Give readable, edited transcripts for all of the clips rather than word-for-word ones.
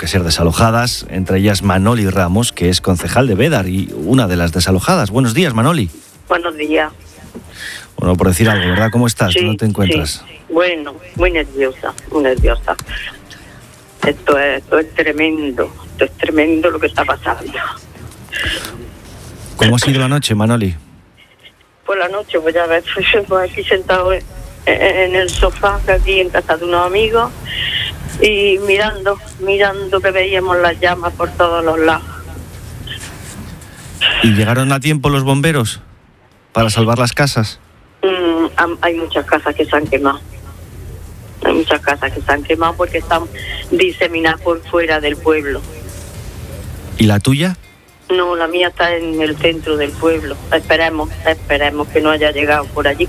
que ser desalojadas, entre ellas Manoli Ramos, que es concejal de Bédar y una de las desalojadas. Buenos días, Manoli. Buenos días. Bueno, por decir algo, ¿verdad? ¿Cómo estás? Sí, ¿Cómo te encuentras? Sí. Bueno, muy nerviosa. Esto es tremendo, lo que está pasando. ¿Cómo ha sido la noche, Manoli? Por la noche, pues ya ves, pues aquí sentado en el sofá, aquí en casa de unos amigos, y mirando que veíamos las llamas por todos los lados. ¿Y llegaron a tiempo los bomberos para salvar las casas? Hay muchas casas que se han quemado. Porque están diseminadas por fuera del pueblo. ¿Y la tuya? No, la mía está en el centro del pueblo. Esperemos que no haya llegado por allí.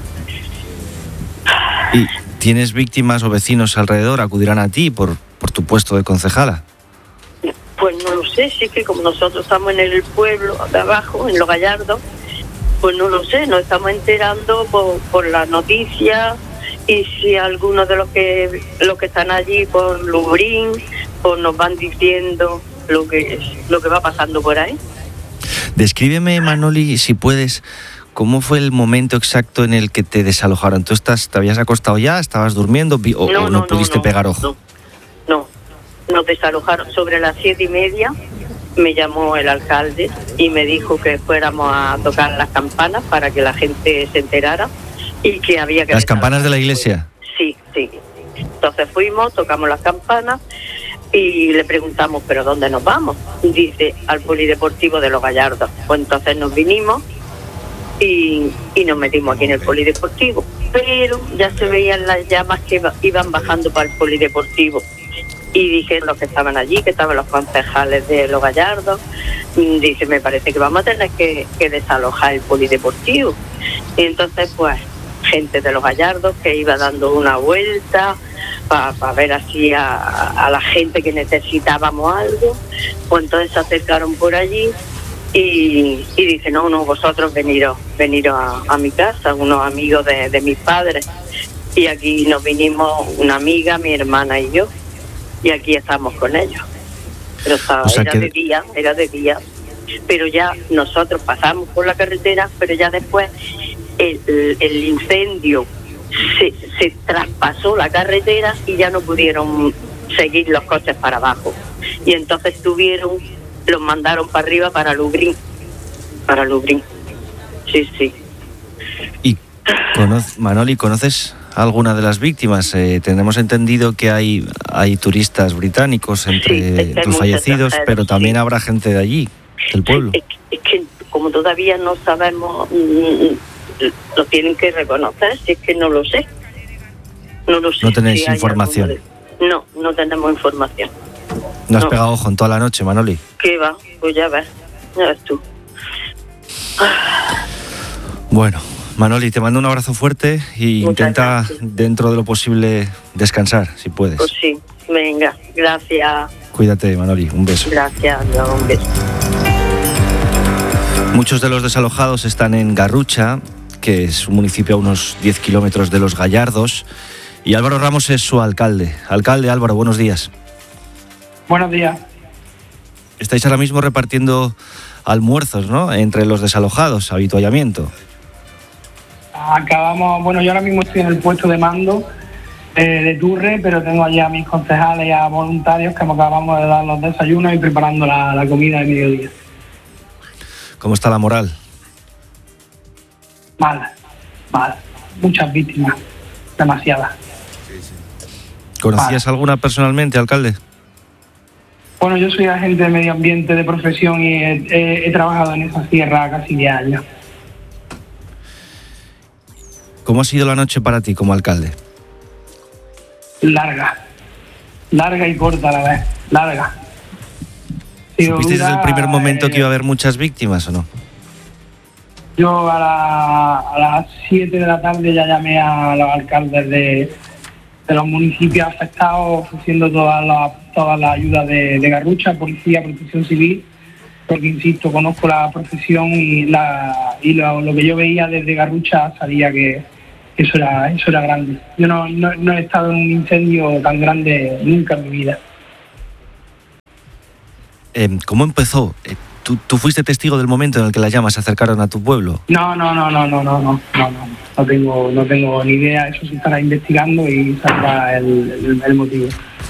¿Y tienes víctimas o vecinos alrededor? ¿Acudirán a ti por tu puesto de concejala? Pues no lo sé, sí que como nosotros estamos en el pueblo de abajo, en Los Gallardos, pues no lo sé, nos estamos enterando por las noticias, y si algunos de los que están allí por Lubrín, pues nos van diciendo lo que va pasando por ahí. Descríbeme, Manoli, si puedes, ¿cómo fue el momento exacto en el que te desalojaron? ¿Tú te habías acostado ya, estabas durmiendo o no pudiste pegar ojo? No, nos desalojaron sobre las 7:30. Me llamó el alcalde y me dijo que fuéramos a tocar las campanas para que la gente se enterara y que había que... ¿Las campanas de la iglesia? Sí. Entonces fuimos, tocamos las campanas y le preguntamos, ¿pero dónde nos vamos? Dice, al polideportivo de Los Gallardos. Pues entonces nos vinimos y nos metimos aquí en el polideportivo. Pero ya se veían las llamas que iban bajando para el polideportivo. Y dijeron los que estaban allí, que estaban los concejales de Los Gallardos, dice, me parece que vamos a tener que desalojar el polideportivo. Y entonces, pues, gente de Los Gallardos que iba dando una vuelta para ver así a la gente que necesitábamos algo. Pues entonces se acercaron por allí y dice, no, vosotros veniros a mi casa, unos amigos de mis padres. Y aquí nos vinimos una amiga, mi hermana y yo. Y aquí estamos con ellos. Pero era de día. Pero ya nosotros pasamos por la carretera, pero ya después el incendio se traspasó la carretera y ya no pudieron seguir los coches para abajo. Y entonces los mandaron para arriba, para Lubrín. Sí. ¿Y Manoli, conoces alguna de las víctimas? Tenemos entendido que hay turistas británicos entre los fallecidos, pero también habrá gente de allí, del pueblo. Es que como todavía no sabemos, lo tienen que reconocer, si es que no lo sé. No tenéis información. No tenemos información. ¿No has pegado ojo en toda la noche, Manoli? ¿Qué va? Pues ya ves tú. Bueno, Manoli, te mando un abrazo fuerte y intenta, dentro de lo posible, descansar, si puedes. Pues sí, venga, gracias. Cuídate, Manoli, un beso. Gracias, un beso. Muchos de los desalojados están en Garrucha, que es un municipio a unos 10 kilómetros de Los Gallardos, y Álvaro Ramos es su alcalde. Alcalde Álvaro, buenos días. Buenos días. Estáis ahora mismo repartiendo almuerzos, ¿no?, entre los desalojados, habituallamiento. Yo ahora mismo estoy en el puesto de mando de Turre, pero tengo allá a mis concejales y a voluntarios que acabamos de dar los desayunos y preparando la comida de mediodía. ¿Cómo está la moral? Mal. Muchas víctimas, demasiadas. ¿Conocías alguna personalmente, alcalde? Bueno, yo soy agente de medio ambiente de profesión y he trabajado en esa sierra casi 10 años. ¿Cómo ha sido la noche para ti como alcalde? Larga y corta a la vez, larga. ¿Supiste desde el primer momento que iba a haber muchas víctimas o no? Yo a las 7 de la tarde ya llamé a los alcaldes de los municipios afectados, ofreciendo toda la ayuda de Garrucha, policía, protección civil, porque insisto, conozco la profesión y lo que yo veía desde Garrucha sabía que eso era grande. Yo no he estado en un incendio tan grande nunca en mi vida. ¿Cómo empezó? ¿Tú fuiste testigo del momento en el que las llamas se acercaron a tu pueblo? No tengo ni idea. Eso se estará investigando y saldrá el motivo.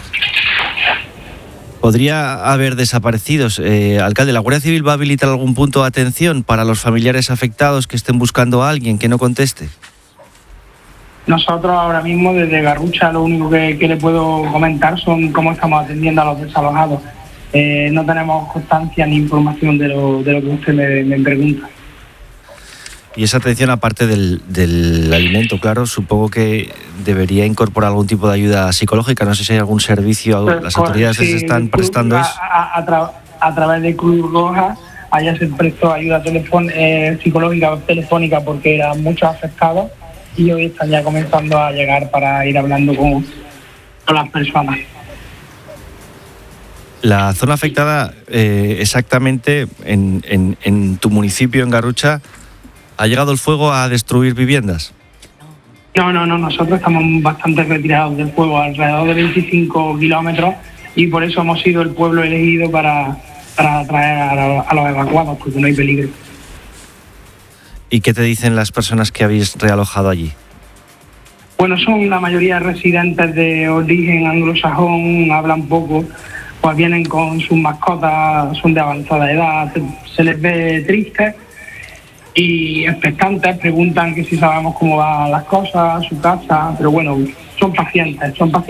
¿Podría haber desaparecidos? Alcalde, ¿la Guardia Civil va a habilitar algún punto de atención para los familiares afectados que estén buscando a alguien que no conteste? Nosotros ahora mismo desde Garrucha lo único que le puedo comentar son cómo estamos atendiendo a los desalojados. No tenemos constancia ni información de lo que usted me pregunta. Y esa atención, aparte del alimento, claro, supongo que debería incorporar algún tipo de ayuda psicológica. No sé si hay algún servicio, las autoridades les están prestando eso. A través de Cruz Roja, allá se prestó ayuda psicológica telefónica porque eran muchos afectados y hoy están ya comenzando a llegar para ir hablando con las personas. La zona afectada, exactamente en tu municipio, en Garrucha, ¿ha llegado el fuego a destruir viviendas? No, nosotros estamos bastante retirados del fuego, alrededor de 25 kilómetros, y por eso hemos sido el pueblo elegido para atraer a los evacuados, porque no hay peligro. ¿Y qué te dicen las personas que habéis realojado allí? Bueno, son la mayoría residentes de origen anglosajón, hablan poco, pues vienen con sus mascotas, son de avanzada edad, se les ve tristes y expectantes, preguntan que si sabemos cómo van las cosas, su casa, pero bueno, son pacientes,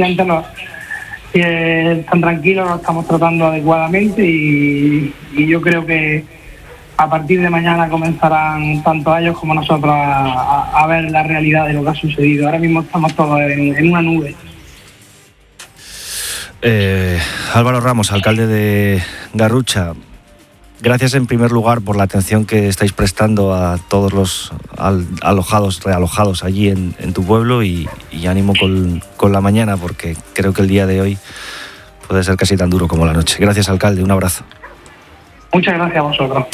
están tranquilos, los estamos tratando adecuadamente y yo creo que a partir de mañana comenzarán tanto ellos como nosotros a ver la realidad de lo que ha sucedido. Ahora mismo estamos todos en una nube. Álvaro Ramos, alcalde de Garrucha, gracias en primer lugar por la atención que estáis prestando a todos los realojados allí en tu pueblo y ánimo con la mañana, porque creo que el día de hoy puede ser casi tan duro como la noche. Gracias, alcalde, un abrazo. Muchas gracias a vosotros.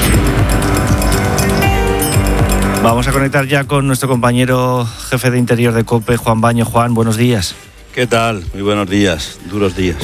Vamos a conectar ya con nuestro compañero jefe de Interior de COPE, Juan Baño. Juan, buenos días. ¿Qué tal? Muy buenos días, duros días.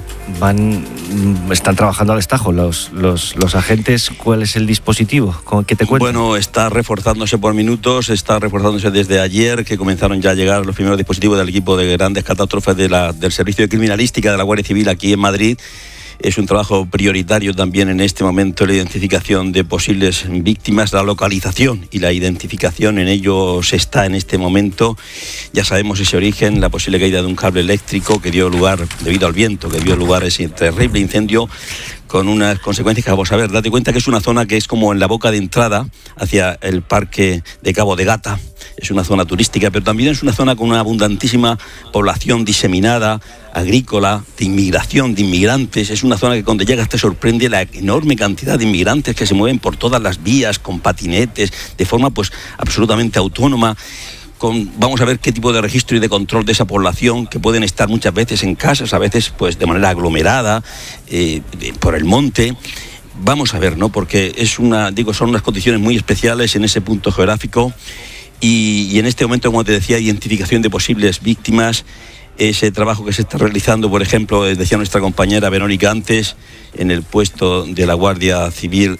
Están trabajando al destajo los agentes. ¿Cuál es el dispositivo? ¿Qué te cuentan? Bueno, está reforzándose por minutos, está reforzándose desde ayer, que comenzaron ya a llegar los primeros dispositivos del equipo de grandes catástrofes del Servicio de Criminalística de la Guardia Civil aquí en Madrid. Es un trabajo prioritario también en este momento la identificación de posibles víctimas, la localización y la identificación. En ello se está en este momento. Ya sabemos ese origen, la posible caída de un cable eléctrico que dio lugar, debido al viento, que dio lugar a ese terrible incendio con unas consecuencias que vamos a ver. Date cuenta que es una zona que es como en la boca de entrada hacia el parque de Cabo de Gata. Es una zona turística, pero también es una zona con una abundantísima población diseminada, agrícola, de inmigración, de inmigrantes. Es una zona que cuando llegas te sorprende la enorme cantidad de inmigrantes que se mueven por todas las vías, con patinetes, de forma pues absolutamente autónoma. Vamos a ver qué tipo de registro y de control de esa población, que pueden estar muchas veces en casas, a veces pues de manera aglomerada, por el monte. Vamos a ver, ¿no? Porque son unas condiciones muy especiales en ese punto geográfico y en este momento, como te decía, identificación de posibles víctimas. Ese trabajo que se está realizando, por ejemplo, decía nuestra compañera Verónica antes, en el puesto de la Guardia Civil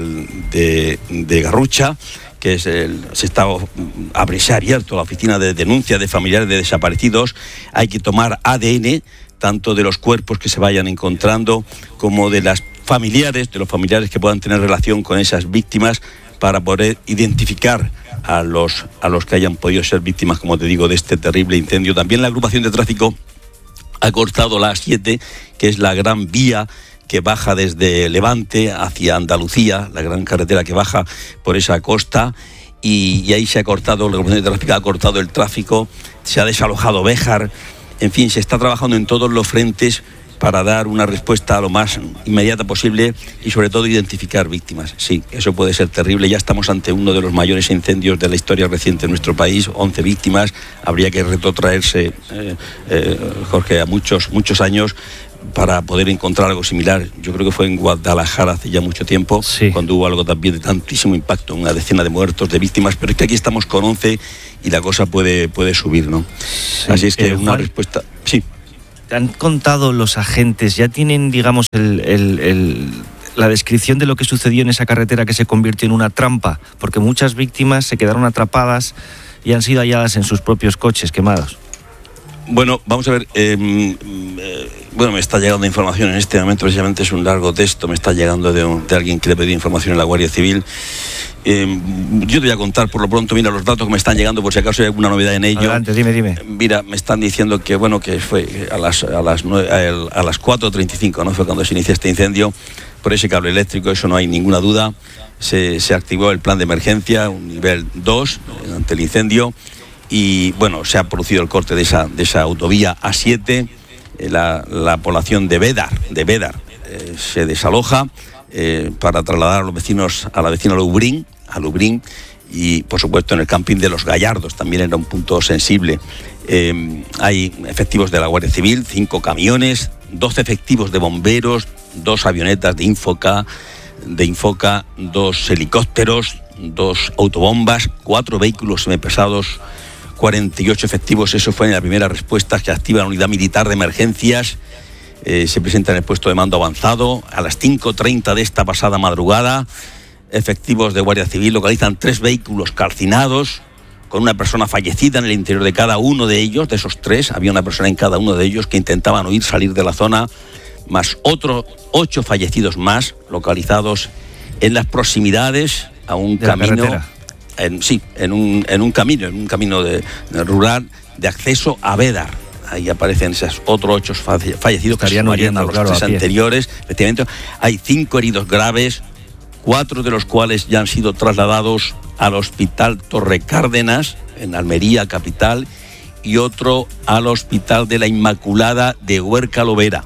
de Garrucha, que se ha abierto la oficina de denuncia de familiares de desaparecidos. Hay que tomar ADN, tanto de los cuerpos que se vayan encontrando como de los familiares que puedan tener relación con esas víctimas, para poder identificar a los que hayan podido ser víctimas, como te digo, de este terrible incendio. También la agrupación de tráfico ha cortado la A7, que es la gran vía que baja desde Levante hacia Andalucía, la gran carretera que baja por esa costa, y ahí la agrupación de tráfico ha cortado el tráfico, se ha desalojado Béjar. En fin, se está trabajando en todos los frentes para dar una respuesta lo más inmediata posible y sobre todo identificar víctimas. Sí, eso puede ser terrible. Ya estamos ante uno de los mayores incendios de la historia reciente de nuestro país, 11 víctimas. Habría que retrotraerse, Jorge, a muchos años para poder encontrar algo similar. Yo creo que fue en Guadalajara hace ya mucho tiempo, sí, cuando hubo algo también de tantísimo impacto, una decena de muertos, de víctimas, pero es que aquí estamos con 11 y la cosa puede subir, ¿no? Sí, así es que una respuesta... Sí. ¿te han contado los agentes? ¿Ya tienen, digamos, la descripción de lo que sucedió en esa carretera que se convirtió en una trampa? Porque muchas víctimas se quedaron atrapadas y han sido halladas en sus propios coches quemados. Bueno, vamos a ver. Me está llegando información en este momento, precisamente es un largo texto, me está llegando de alguien que le pedí información en la Guardia Civil. Yo te voy a contar por lo pronto, mira, los datos que me están llegando, por si acaso hay alguna novedad en ello. Adelante, dime. Mira, me están diciendo que fue a las 4:35, ¿no? Fue cuando se inició este incendio, por ese cable eléctrico, eso no hay ninguna duda. Se activó el plan de emergencia, un nivel 2, ante el incendio, y bueno, se ha producido el corte de esa autovía A7. La población de Bédar se desaloja para trasladar a los vecinos, a la vecina Lubrín, y por supuesto en el camping de Los Gallardos también era un punto sensible. Hay efectivos de la Guardia Civil, 5 camiones, 12 efectivos de bomberos, 2 avionetas de Infoca, 2 helicópteros, 2 autobombas, 4 vehículos semipesados, 48 efectivos. Eso fue en la primera respuesta que activa la unidad militar de emergencias. Se presenta en el puesto de mando avanzado. A las 5:30 de esta pasada madrugada, efectivos de Guardia Civil localizan 3 vehículos calcinados, con una persona fallecida en el interior de cada uno de ellos. De esos 3, había una persona en cada uno de ellos que intentaban salir de la zona, más otros 8 fallecidos más localizados en las proximidades a un camino. En un camino rural de acceso a Bédar. Ahí aparecen esos otros 8 fallecidos que se sumarían a los 3 anteriores. Efectivamente, hay 5 heridos graves, 4 de los cuales ya han sido trasladados al Hospital Torre Cárdenas, en Almería, capital, y otro al Hospital de la Inmaculada de Huerca Lovera.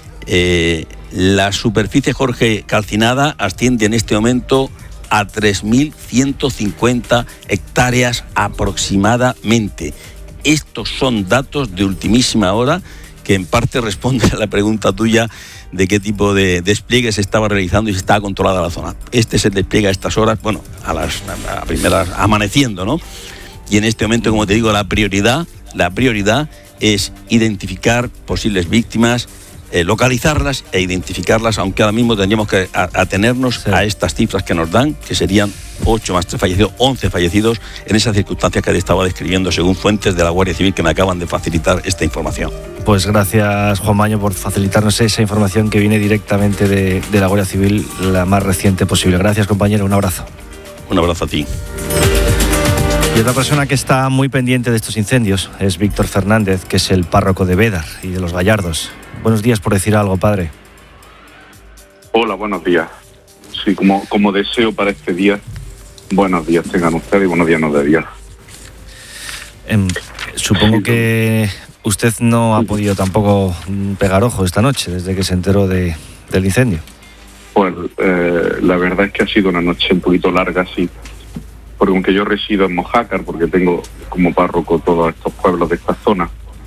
La superficie, Jorge, calcinada asciende en este momento a 3.150 hectáreas aproximadamente. Estos son datos de ultimísima hora que en parte responden a la pregunta tuya de qué tipo de despliegue se estaba realizando y si estaba controlada la zona. Este es el despliegue a estas horas, a primeras, amaneciendo, ¿no? Y en este momento, como te digo, la prioridad es identificar posibles víctimas, localizarlas e identificarlas, aunque ahora mismo tendríamos que atenernos a estas cifras que nos dan, que serían 8 más 3 fallecidos, 11 fallecidos en esas circunstancias que te estaba describiendo según fuentes de la Guardia Civil que me acaban de facilitar esta información. Pues gracias, Juan Maño, por facilitarnos esa información que viene directamente de la Guardia Civil, la más reciente posible. Gracias, compañero, un abrazo. Un abrazo a ti. Y otra persona que está muy pendiente de estos incendios es Víctor Fernández, que es el párroco de Bédar y de Los Gallardos. Buenos días, por decir algo, padre. Hola, buenos días. Sí, como deseo para este día, buenos días tengan ustedes y buenos días nos dé Dios. Supongo que usted no ha podido tampoco pegar ojo esta noche, desde que se enteró del incendio. Pues la verdad es que ha sido una noche un poquito larga, sí. Porque aunque yo resido en Mojácar, porque tengo como párroco todos estos pueblos de esta zona,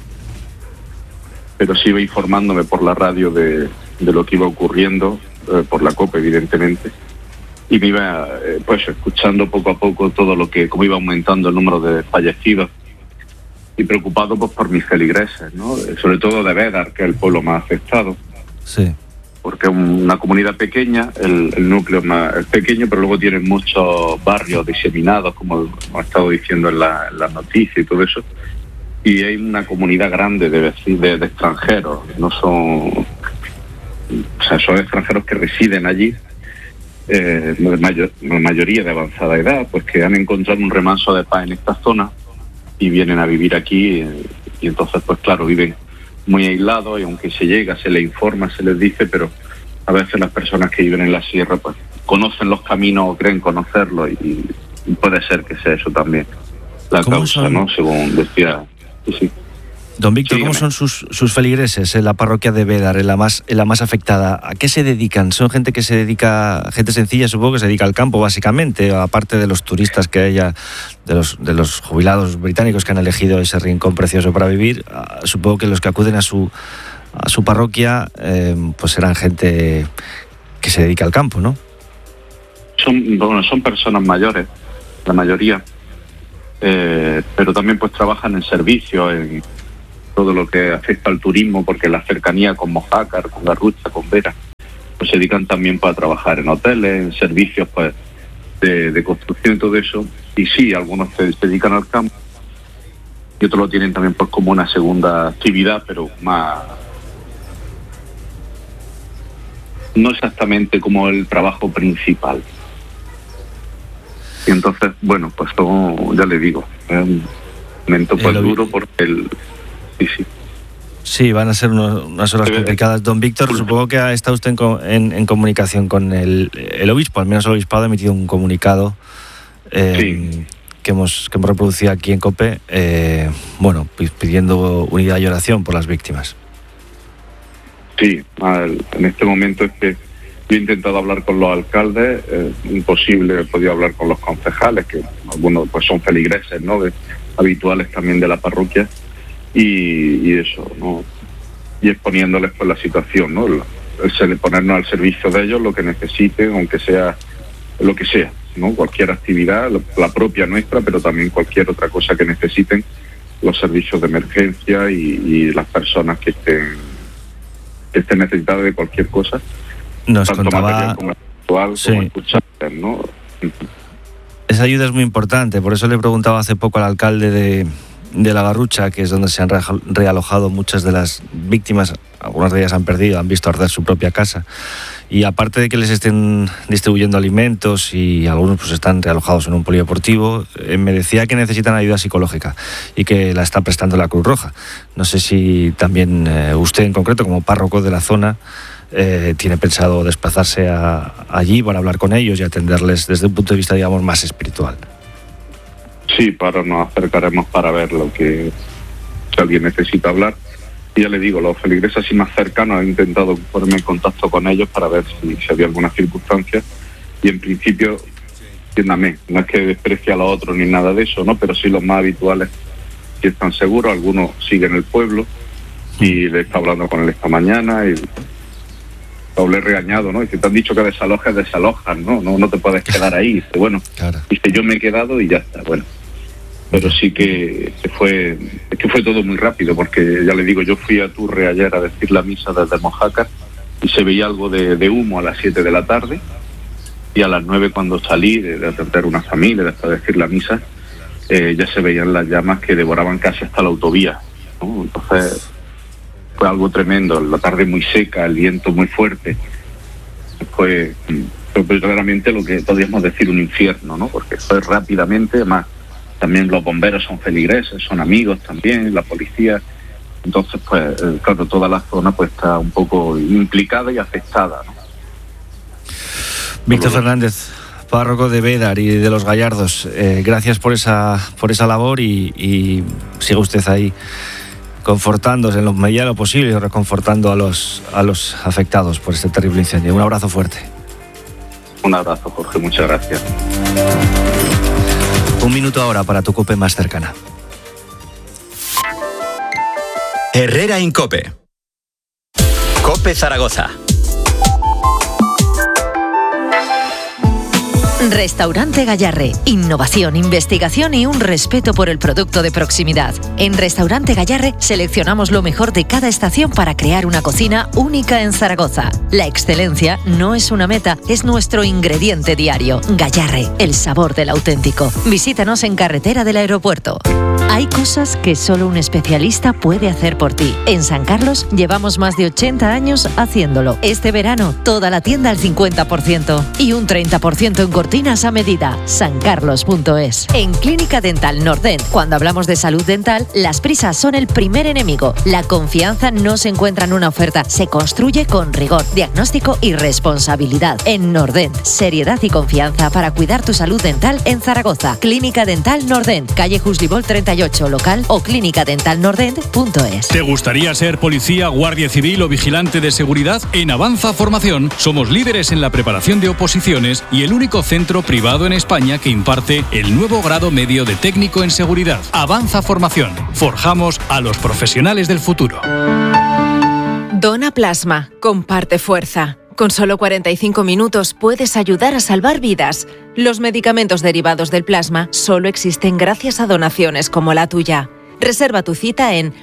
pero sí iba informándome por la radio de lo que iba ocurriendo, por la COPE, evidentemente, y me iba escuchando poco a poco todo lo que, cómo iba aumentando el número de fallecidos, y preocupado pues por mis feligreses, ¿no? Sobre todo de Bédar, que es el pueblo más afectado. Sí. Porque es una comunidad pequeña, el núcleo es pequeño, pero luego tienen muchos barrios diseminados, como hemos estado diciendo en las noticias y todo eso. Y hay una comunidad grande de extranjeros, no son... son extranjeros que residen allí, la mayoría de avanzada edad, pues que han encontrado un remanso de paz en esta zona y vienen a vivir aquí, y entonces pues claro, viven muy aislados, y aunque se llega, se les informa, se les dice, pero a veces las personas que viven en la sierra pues conocen los caminos o creen conocerlos, y puede ser que sea eso también la causa, ¿no? Según decía. Sí. Don Víctor, ¿cómo son sus feligreses en la parroquia de Bédar, en la más afectada? ¿A qué se dedican? ¿Son gente que se dedica, gente sencilla, supongo, que se dedica al campo, básicamente, aparte de los turistas que haya, de los jubilados británicos que han elegido ese rincón precioso para vivir? Supongo que los que acuden a su parroquia, pues serán gente que se dedica al campo, ¿no? Son personas mayores, la mayoría, pero también pues trabajan en servicio, todo lo que afecta al turismo, porque la cercanía con Mojácar, con Garrucha, con Vera, pues se dedican también para trabajar en hoteles, en servicios pues de construcción y todo eso. Y sí, algunos se dedican al campo y otros lo tienen también pues como una segunda actividad, pero más, no exactamente como el trabajo principal. Y entonces, bueno, pues todo, ya le digo, es un momento pues duro porque sí. Sí, van a ser unas horas complicadas. Don Víctor, supongo que ha estado usted en comunicación con el obispo, al menos el obispado ha emitido un comunicado que hemos reproducido aquí en COPE, pidiendo unidad y oración por las víctimas. Sí, en este momento es que yo he intentado hablar con los alcaldes, imposible, he podido hablar con los concejales, que algunos pues son feligreses, ¿no?, habituales también de la parroquia, y eso, ¿no?, y exponiéndoles pues la situación, ¿no?, ponernos al servicio de ellos lo que necesiten, aunque sea lo que sea, ¿no?, cualquier actividad, la propia nuestra, pero también cualquier otra cosa que necesiten los servicios de emergencia y las personas que estén necesitadas de cualquier cosa. Nos tanto contaba como actual, como escuchar, ¿no? Esa ayuda es muy importante, por eso le preguntaba hace poco al alcalde de La Garrucha, que es donde se han realojado muchas de las víctimas. Algunas de ellas han perdido, han visto arder su propia casa, y aparte de que les estén distribuyendo alimentos y algunos pues están realojados en un polideportivo, me decía que necesitan ayuda psicológica y que la está prestando la Cruz Roja. No sé si también usted en concreto, como párroco de la zona, tiene pensado desplazarse allí para hablar con ellos y atenderles desde un punto de vista, digamos, más espiritual. Sí, nos acercaremos para ver lo que, si alguien necesita hablar. Y ya le digo, los feligreses así más cercanos he intentado ponerme en contacto con ellos para ver si había alguna circunstancia, y en principio, entiéndame, no es que desprecie a los otros ni nada de eso, ¿no?, pero sí los más habituales sí están seguros. Algunos siguen el pueblo y le está hablando con él esta mañana y le he regañado, ¿no? Dice, te han dicho que desalojes, desalojas, ¿no? No te puedes quedar ahí. Dice, bueno, claro. Dice, yo me he quedado y ya está, bueno. Pero sí que fue todo muy rápido, porque ya le digo, yo fui a Turre ayer a decir la misa desde Mojácar y se veía algo de humo a las 7 de la tarde, y a las 9 cuando salí de atender una familia, después de decir la misa, ya se veían las llamas que devoraban casi hasta la autovía, ¿no? Entonces fue algo tremendo, la tarde muy seca, el viento muy fuerte, fue verdaderamente lo que podríamos decir un infierno, ¿no? Porque fue rápidamente, además también los bomberos son feligreses, son amigos también, la policía, entonces pues claro, toda la zona pues está un poco implicada y afectada, ¿no? Víctor Fernández, párroco de Bédar y de Los Gallardos, gracias por esa labor y siga usted ahí confortándose en lo medida de lo posible y reconfortando a los afectados por este terrible incendio. Un abrazo fuerte. Un abrazo, Jorge, muchas gracias. 1 minuto ahora para tu COPE más cercana. Herrera Incope. COPE Zaragoza. Restaurante Gallarre. Innovación, investigación y un respeto por el producto de proximidad. En Restaurante Gallarre seleccionamos lo mejor de cada estación para crear una cocina única en Zaragoza. La excelencia no es una meta, es nuestro ingrediente diario. Gallarre, el sabor del auténtico. Visítanos en Carretera del Aeropuerto. Hay cosas que solo un especialista puede hacer por ti. En San Carlos llevamos más de 80 años haciéndolo. Este verano, toda la tienda al 50% y un 30% en cortinas a medida. Sancarlos.es. En Clínica Dental Nordent, cuando hablamos de salud dental, las prisas son el primer enemigo. La confianza no se encuentra en una oferta, se construye con rigor, diagnóstico y responsabilidad. En Nordent, seriedad y confianza para cuidar tu salud dental en Zaragoza. Clínica Dental Nordent, calle Juslibol 38, local, o clínicadentalnordent.es. ¿Te gustaría ser policía, guardia civil o vigilante de seguridad? En Avanza Formación somos líderes en la preparación de oposiciones y el único centro privado en España que imparte el nuevo grado medio de técnico en seguridad. Avanza Formación. Forjamos a los profesionales del futuro. Dona plasma. Comparte fuerza. Con solo 45 minutos puedes ayudar a salvar vidas. Los medicamentos derivados del plasma solo existen gracias a donaciones como la tuya. Reserva tu cita en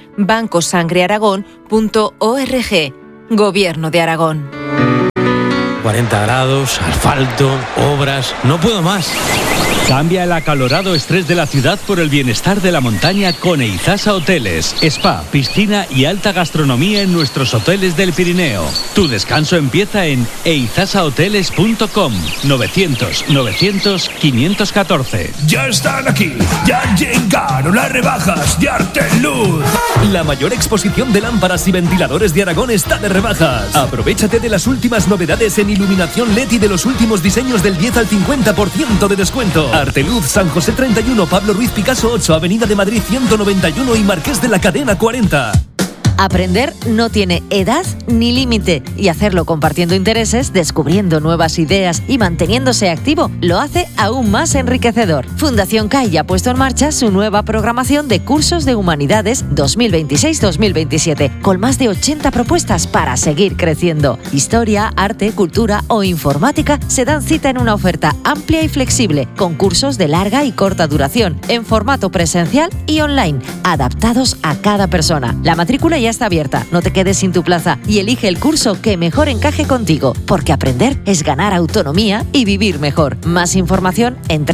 bancosangrearagón.org. Gobierno de Aragón. 40 grados, asfalto, obras, no puedo más. Cambia el acalorado estrés de la ciudad por el bienestar de la montaña con Eizasa Hoteles. Spa, piscina y alta gastronomía en nuestros hoteles del Pirineo. Tu descanso empieza en eizasahoteles.com. 900-900-514. Ya están aquí, ya llegaron las rebajas de Arteluz. La mayor exposición de lámparas y ventiladores de Aragón está de rebajas. Aprovéchate de las últimas novedades en iluminación LED y de los últimos diseños del 10 al 50% de descuento. Arteluz, San José 31, Pablo Ruiz Picasso 8, Avenida de Madrid 191 y Marqués de la Cadena 40. Aprender no tiene edad ni límite y hacerlo compartiendo intereses, descubriendo nuevas ideas y manteniéndose activo lo hace aún más enriquecedor. Fundación CAI ha puesto en marcha su nueva programación de cursos de humanidades 2026-2027 con más de 80 propuestas para seguir creciendo. Historia, arte, cultura o informática se dan cita en una oferta amplia y flexible con cursos de larga y corta duración en formato presencial y online, adaptados a cada persona. La matrícula ya está abierta, no te quedes sin tu plaza y elige el curso que mejor encaje contigo, porque aprender es ganar autonomía y vivir mejor. Más información en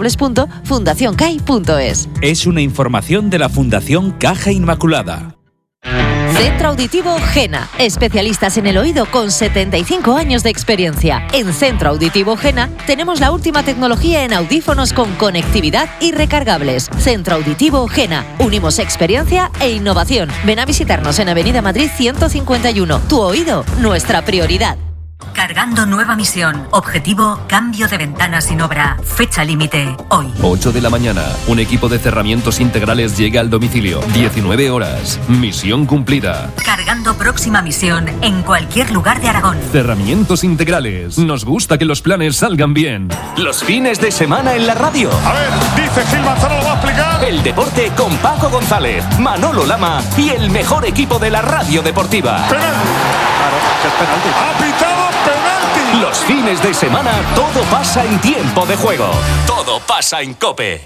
www.fundacioncai.es. Es una información de la Fundación Caja Inmaculada. Centro Auditivo Gena, especialistas en el oído con 75 años de experiencia. En Centro Auditivo Gena tenemos la última tecnología en audífonos con conectividad y recargables. Centro Auditivo Gena, unimos experiencia e innovación. Ven a visitarnos en Avenida Madrid 151. Tu oído, nuestra prioridad. Cargando nueva misión. Objetivo, cambio de ventana sin obra. Fecha límite, hoy. 8 de la mañana. Un equipo de cerramientos integrales llega al domicilio. 19 horas. Misión cumplida. Cargando próxima misión en cualquier lugar de Aragón. Cerramientos integrales. Nos gusta que los planes salgan bien. Los fines de semana en la radio. A ver, dice Gil Manzano, lo va a explicar. El deporte con Paco González, Manolo Lama y el mejor equipo de la radio deportiva. Penal. Claro, es penalti. Ha pitado penalti. Los fines de semana todo pasa en tiempo de juego. Todo pasa en COPE.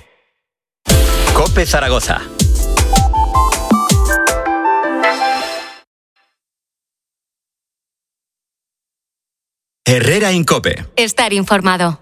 COPE Zaragoza. Herrera en COPE. Estar informado.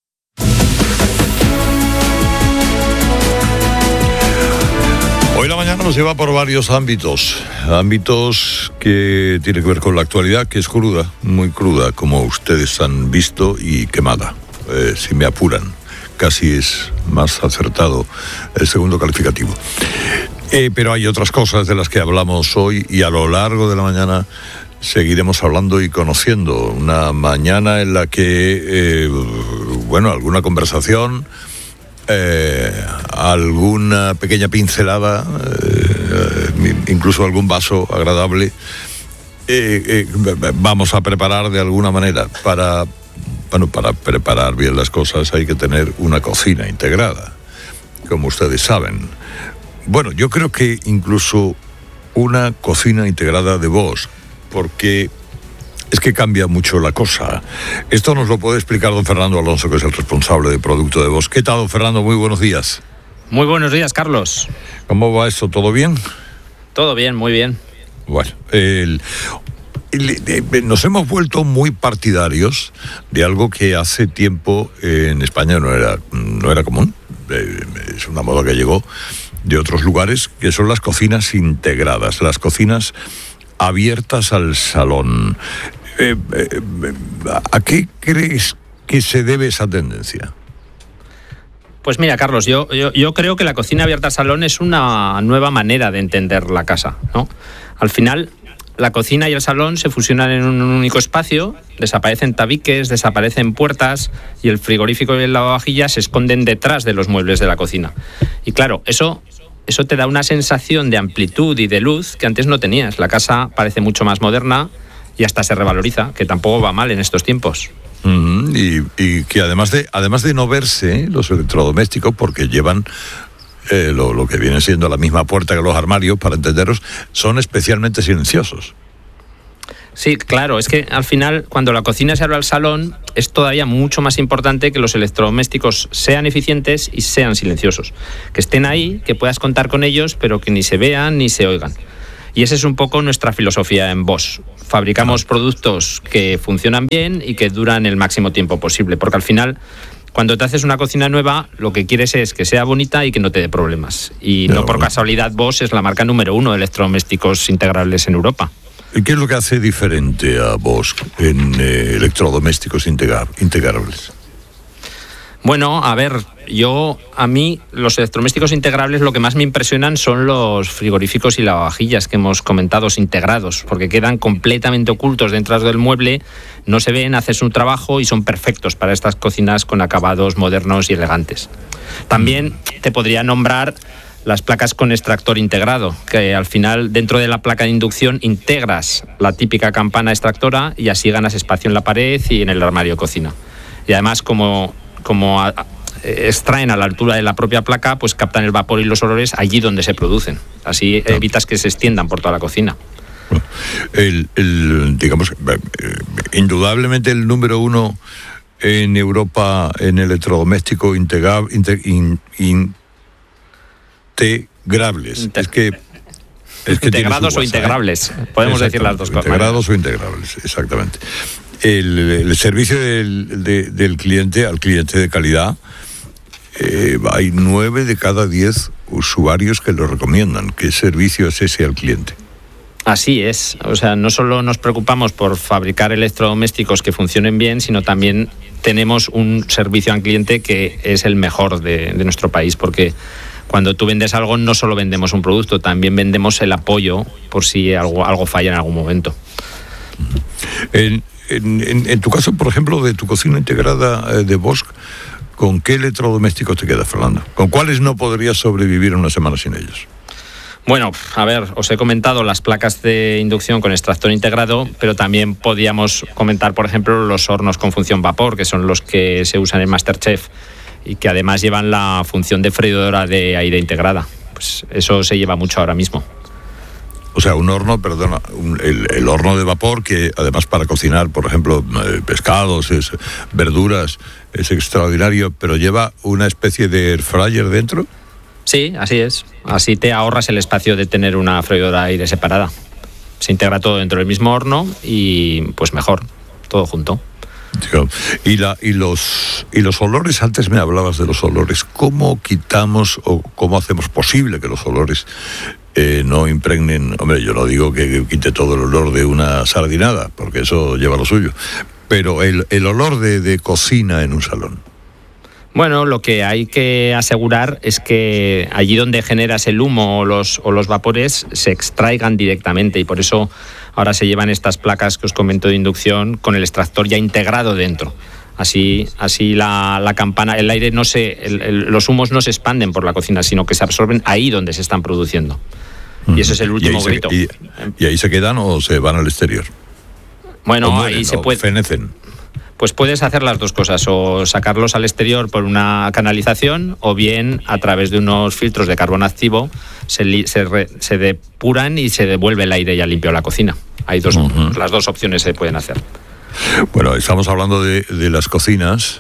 Hoy la mañana nos lleva por varios ámbitos que tienen que ver con la actualidad, que es cruda, muy cruda, como ustedes han visto, y quemada, si me apuran. Casi es más acertado el segundo calificativo. Pero hay otras cosas de las que hablamos hoy y a lo largo de la mañana seguiremos hablando y conociendo. Una mañana en la que, alguna conversación, alguna pequeña pincelada, incluso algún vaso agradable, vamos a preparar de alguna manera. Para preparar bien las cosas hay que tener una cocina integrada, como ustedes saben. Bueno, yo creo que incluso una cocina integrada de Bosch, porque es que cambia mucho la cosa. Esto nos lo puede explicar don Fernando Alonso, que es el responsable de producto de Bosch. ¿Qué tal, don Fernando? Muy buenos días. Muy buenos días, Carlos. ¿Cómo va esto? ¿Todo bien? Todo bien, muy bien. Bueno, nos hemos vuelto muy partidarios de algo que hace tiempo en España no era común. Es una moda que llegó de otros lugares, que son las cocinas integradas, las cocinas abiertas al salón. ¿A qué crees que se debe esa tendencia? Pues mira, Carlos, yo creo que la cocina abierta al salón es una nueva manera de entender la casa, ¿no? Al final, la cocina y el salón se fusionan en un único espacio, desaparecen tabiques, desaparecen puertas y el frigorífico y el lavavajillas se esconden detrás de los muebles de la cocina. Y claro, eso te da una sensación de amplitud y de luz que antes no tenías. La casa parece mucho más moderna y hasta se revaloriza, que tampoco va mal en estos tiempos. Y que además de no verse los electrodomésticos, porque llevan lo que viene siendo la misma puerta que los armarios, para entenderos, son especialmente silenciosos. Sí, claro, es que al final cuando la cocina se abre al salón es todavía mucho más importante que los electrodomésticos sean eficientes y sean silenciosos. Que estén ahí, que puedas contar con ellos, pero que ni se vean ni se oigan. Y esa es un poco nuestra filosofía en Bosch. Fabricamos productos que funcionan bien y que duran el máximo tiempo posible, porque al final, cuando te haces una cocina nueva, lo que quieres es que sea bonita y que no te dé problemas. Y no por casualidad Bosch es la marca número 1 de electrodomésticos integrables en Europa. ¿Y qué es lo que hace diferente a Bosch en electrodomésticos integrables? Bueno, a ver, a mí los electrodomésticos integrables lo que más me impresionan son los frigoríficos y lavavajillas que hemos comentado integrados, porque quedan completamente ocultos dentro del mueble, no se ven, haces un trabajo y son perfectos para estas cocinas con acabados modernos y elegantes. También te podría nombrar las placas con extractor integrado, que al final dentro de la placa de inducción integras la típica campana extractora y así ganas espacio en la pared y en el armario cocina. Y además como extraen a la altura de la propia placa, pues captan el vapor y los olores allí donde se producen. Así evitas que se extiendan por toda la cocina. Digamos, indudablemente el número 1 en Europa en electrodoméstico integrables. Integrados o integrables. Podemos decir las dos cosas. Integrados o integrables, exactamente. El servicio del cliente al cliente de calidad, hay 9 de cada 10 usuarios que lo recomiendan. ¿Qué servicio es ese al cliente? Así es. O sea, no solo nos preocupamos por fabricar electrodomésticos que funcionen bien, sino también tenemos un servicio al cliente que es el mejor de nuestro país, porque cuando tú vendes algo, no solo vendemos un producto, también vendemos el apoyo por si algo falla en algún momento. En tu caso, por ejemplo, de tu cocina integrada de Bosch, ¿con qué electrodomésticos te quedas, Fernando? ¿Con cuáles no podrías sobrevivir una semana sin ellos? Bueno, a ver, os he comentado las placas de inducción con extractor integrado, pero también podíamos comentar, por ejemplo, los hornos con función vapor, que son los que se usan en MasterChef y que además llevan la función de freidora de aire integrada. Pues eso se lleva mucho ahora mismo. O sea, un horno, el horno de vapor, que además para cocinar, por ejemplo, pescados, verduras, es extraordinario, pero lleva una especie de air fryer dentro. Sí, así es. Así te ahorras el espacio de tener una freidora de aire separada. Se integra todo dentro del mismo horno y pues mejor, todo junto. Y los olores, antes me hablabas de los olores. ¿Cómo quitamos o cómo hacemos posible que los olores no impregnen? Hombre, yo no digo que quite todo el olor de una sardinada, porque eso lleva lo suyo, pero el olor de cocina en un salón. Bueno, lo que hay que asegurar es que allí donde generas el humo o los vapores se extraigan directamente, y por eso ahora se llevan estas placas que os comento de inducción con el extractor ya integrado dentro. Así la campana, el aire los humos no se expanden por la cocina, sino que se absorben ahí donde se están produciendo. Y ese es el último grito. ¿Y ahí se quedan o se van al exterior? Bueno, ahí se puede. Fenecen. Pues puedes hacer las dos cosas, o sacarlos al exterior por una canalización, o bien a través de unos filtros de carbón activo se depuran y se devuelve el aire ya limpio a la cocina. Hay las dos opciones se pueden hacer. Bueno, estamos hablando de las cocinas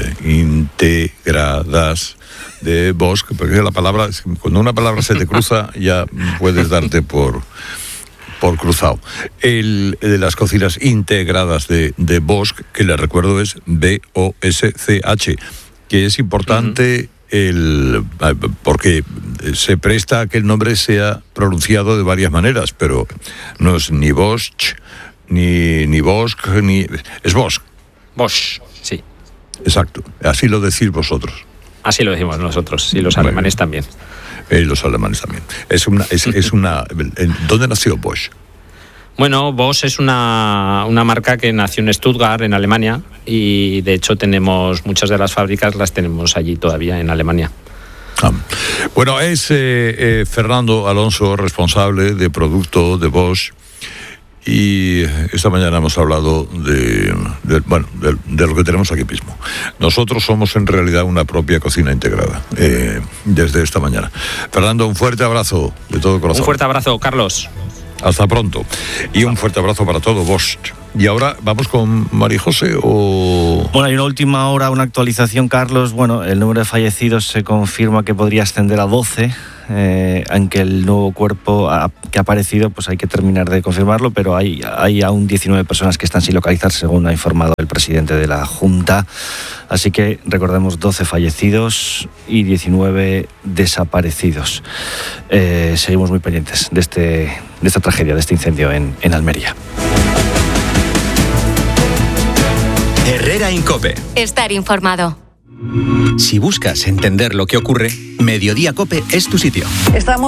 integradas de Bosch, porque cuando una palabra se te cruza ya puedes darte por cruzado. De las cocinas integradas de Bosch, que le recuerdo es BOSCH, que es importante porque se presta a que el nombre sea pronunciado de varias maneras, pero no es ni Bosch, ni Bosch, es Bosch. Bosch, sí. Exacto, así lo decís vosotros. Así lo decimos nosotros, y los alemanes también. Los alemanes también. ¿Dónde nació Bosch? Bueno, Bosch es una marca que nació en Stuttgart, en Alemania, y de hecho tenemos muchas de las fábricas, las tenemos allí todavía en Alemania. Bueno, es Fernando Alonso, responsable de producto de Bosch, y esta mañana hemos hablado de lo que tenemos aquí mismo. Nosotros somos en realidad una propia cocina integrada desde esta mañana. Fernando, un fuerte abrazo de todo corazón. Un fuerte abrazo, Carlos. Hasta pronto. Y un fuerte abrazo para todo vos. Y ahora vamos con María José o... Bueno, hay una última hora, una actualización, Carlos. Bueno, el número de fallecidos se confirma que podría ascender a 12. Aunque el nuevo cuerpo que ha aparecido, pues hay que terminar de confirmarlo, pero hay aún 19 personas que están sin localizar, según ha informado el presidente de la Junta. Así que recordemos, 12 fallecidos y 19 desaparecidos. Seguimos muy pendientes de esta tragedia, de este incendio en Almería. Herrera Incope. Estar informado. Si buscas entender lo que ocurre, Mediodía Cope es tu sitio. Estamos